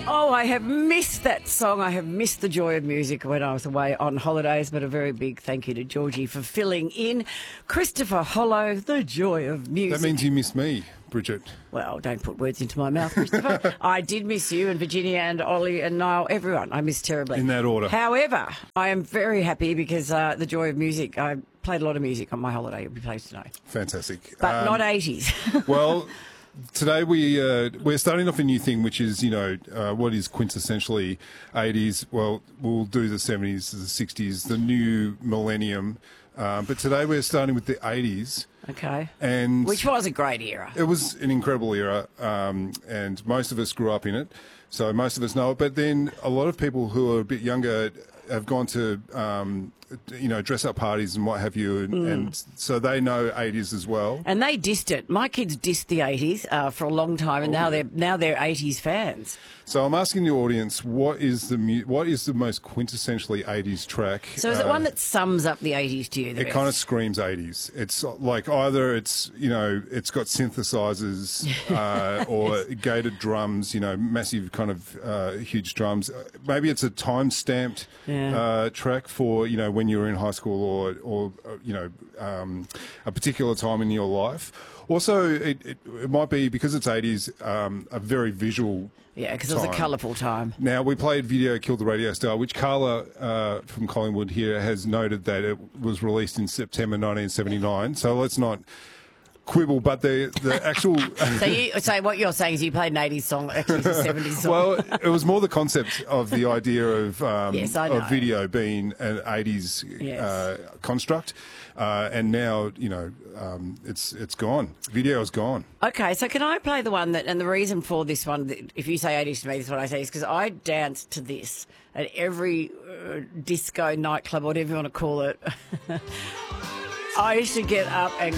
Oh, I have missed that song. I have missed the joy of music when I was away on holidays, but a very big thank you to Georgie for filling in. Christopher Hollow, the joy of music. That means you missed me, Bridget. Well, don't put words into my mouth, Christopher. I did miss you and Virginia and Ollie and Niall, everyone. I missed terribly. In that order. However, I am very happy because the joy of music, I played a lot of music on my holiday. You'll be pleased to know. Fantastic. But not 80s. Well, today we're starting off a new thing, which is, what is quintessentially 80s. Well, we'll do the 70s, the 60s, the new millennium. But today we're starting with the 80s. Okay. And which was a great era. It was an incredible era, and most of us grew up in it, so most of us know it. But then a lot of people who are a bit younger have gone to, dress-up parties and what have you, and so they know 80s as well. And they dissed it. My kids dissed the 80s for a long time, and now they're 80s fans. So I'm asking the audience, what is the most quintessentially 80s track? So is it one that sums up the 80s to you? It kind of screams 80s. It's like either it's got synthesizers or gated drums, massive kind of huge drums. Maybe it's a time-stamped track for when you were in high school or a particular time in your life. Also, it might be, because it's 80s, a very visual. Yeah, because it was a colourful time. Now, we played Video Killed the Radio Star, which Carla from Collingwood here has noted that it was released in September 1979. So let's not quibble, but the actual... So what you're saying is you played an 80s song, actually it's a 70s song. Well, it was more the concept of the idea of, yes, I know. of video being an 80s construct. And now, it's gone. Video is gone. Okay, so can I play the one and the reason for this one, if you say 80s to me, this is what I say, is because I danced to this at every disco, nightclub, whatever you want to call it. I used to get up and